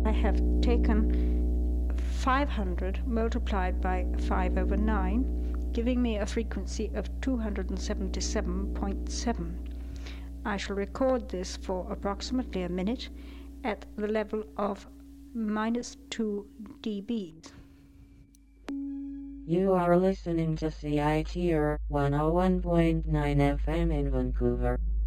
I have taken 500 multiplied by 5/9, giving me a frequency of 277.7. I shall record this for approximately a minute at the level of -2 dB. You are listening to CITR 101.9 FM in Vancouver.